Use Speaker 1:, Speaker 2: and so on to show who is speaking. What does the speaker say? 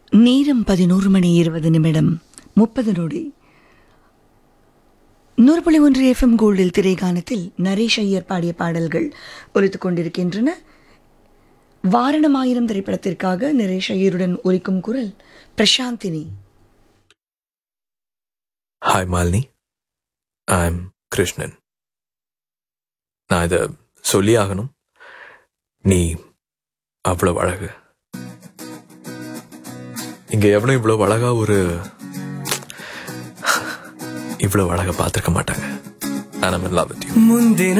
Speaker 1: நேரம் 11:20:30 100.1 FM கோல்டில் திரைகானத்தில் நரேஷ் ஐயர் பாடிய பாடல்கள் ஒலித்துக் கொண்டிருக்கின்றன. வாரணமாயிரம் திரைப்படத்திற்காக நரேஷ் ஐயருடன் ஒலிக்கும் குரல் பிரசாந்தினி.
Speaker 2: Hi Malini, I'm Krishnan. நான் இதை சொல்லி ஆகணும். நீ அவ்வளவு அழகு. இங்க எவனும் இவ்வளவு அழகா இவ்வளவு அழகா பார்த்திருக்க மாட்டாங்க. I'm in love with you.